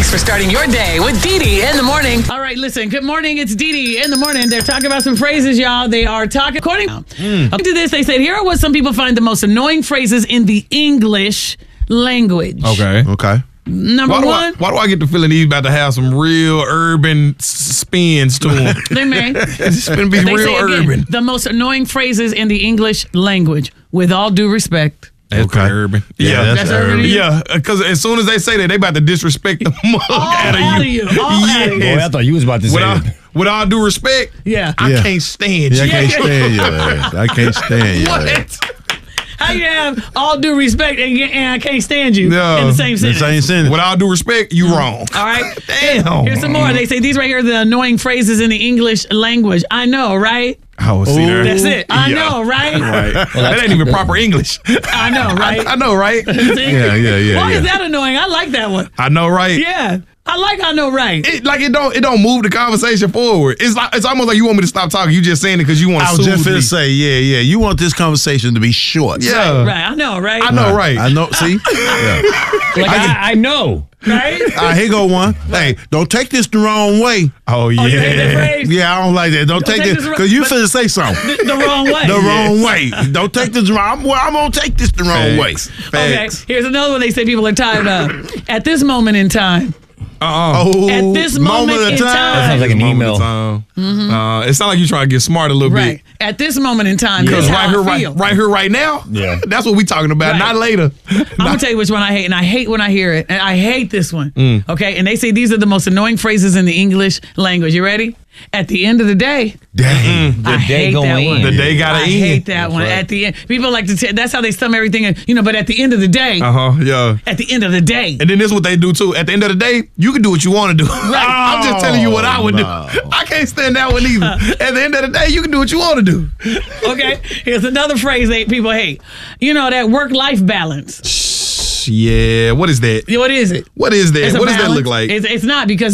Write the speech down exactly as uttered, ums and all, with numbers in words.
for starting your day with Dee Dee in the morning. All right, listen. Good morning. It's Dee Dee in the morning. They're talking about some phrases, y'all. They are talking. According mm. to this, they said, here are what some people find the most annoying phrases in the English language. Okay. Okay. Number why do one. I, why do I get the feeling he's about to have some real urban s- spins to him? They may. It's going to be They real say again, urban. the most annoying phrases in the English language, with all due respect. That's Okay. pretty urban. Yeah, Yeah, that's That's urban. urban. yeah. Because as soon as they say that, they about to disrespect the mug All out of out you. of you. All out of you. Yes. Boy, I thought you was about to say With all, that. with all due respect, Yeah. I Yeah. can't stand Yeah, I you. can't stand your ass. I can't stand your ass. What? How you have all due respect and, and I can't stand you No. in the same The sentence? same sentence. With all due respect, you wrong. All right. Damn. Here's some more. They say these right here are the annoying phrases in the English language. I know, right? Oh, see there. That's it. I Yeah. know, right? Right. that ain't even proper English. I know, right? I, I know, right? See? Yeah, yeah, yeah, Why yeah. is that annoying? I like that one. I know, right? Yeah. I like I know, right? It, like it don't it don't move the conversation forward. It's like it's almost like you want me to stop talking. You just saying it because you want to I was just soothe finna me. say, yeah, yeah. You want this conversation to be short. Yeah. Right. I know, right? I know, right? I know. See? Yeah. Like, I, I know. Right? All right, here go one. Hey, don't take this the wrong way. Oh Oh, you hate that yeah. phrase? Yeah, I don't like that. Don't, Don't take, take this this because you wrong- finna say something. The, the wrong way. The wrong way. Don't take this wrong. I'm, well, I'm gonna take this the wrong way. Facts. Okay. Facts. Here's another one they say people are tired of. At this moment in time. Uh-uh. Oh, At this moment in time. That sounds like an Moment email. of time. Uh, it sounds like you trying to get smart a little Right. bit. At this moment in time. Because That's right how here, I right, feel. right here, right now. Yeah. That's what we talking about. Right. Not later. I'm gonna tell you which one I hate, and I hate when I hear it, and I hate this one. Mm. Okay, and they say these are the most annoying phrases in the English language. You ready? At the end of the day, dang. I day hate going that one. in. The day gotta I end. hate that one. At the end, people like to. T- that's how they sum everything. In, you know, but at the end of the day, Uh huh. Yeah. at the end of the day, And then this is what they do too. At the end of the day, you can do what you want to do. I'm just telling you what I would no. do. I can't stand that one either. At the end of the day, you can do what you want to do. okay. Here's another phrase that people hate. You know that work-life balance. Yeah. What is that? What is it? What is that? It's a What does that balance. look like? It's, it's not because.